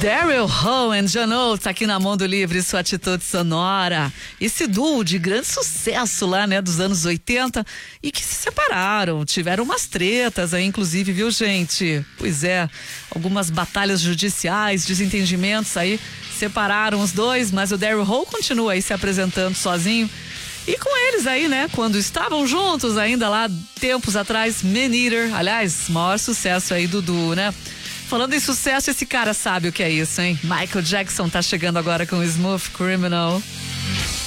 Daryl Hall and John Oates aqui na Mundo Livre, sua atitude sonora. Esse duo de grande sucesso lá, né, dos anos 80 e que se separaram, tiveram umas tretas aí, inclusive, viu, gente? Pois é, algumas batalhas judiciais, desentendimentos aí, separaram os dois, mas o Daryl Hall continua aí se apresentando sozinho. E com eles aí, né, quando estavam juntos ainda lá, tempos atrás, Man Eater, aliás, maior sucesso aí do duo, né? Falando em sucesso, esse cara sabe o que é isso, hein? Michael Jackson tá chegando agora com Smooth Criminal.